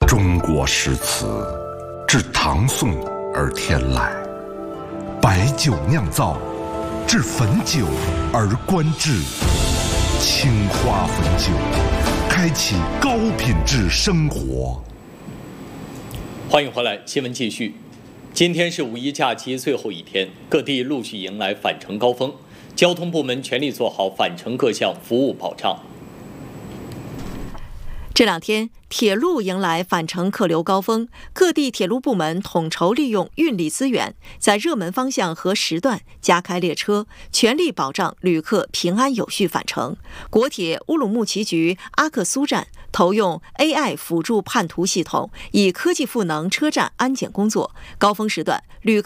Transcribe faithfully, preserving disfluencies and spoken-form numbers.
中国诗词自唐宋而天来，白酒酿造，至汾酒而观致。青花汾酒，开启高品质生活。 欢迎回来，新闻继续。今天是五一假期最后一天，各地陆续迎来返程高峰，交通部门全力做好返程各项服务保障。 这两天，铁路迎来返程客流高峰，各地铁路部门统筹利用运力资源，在热门方向和时段加开列车，全力保障旅客平安有序返程。国铁乌鲁木齐局阿克苏站投用 A I 辅助判图系统，以科技赋能车站安检工作。高峰时段，旅客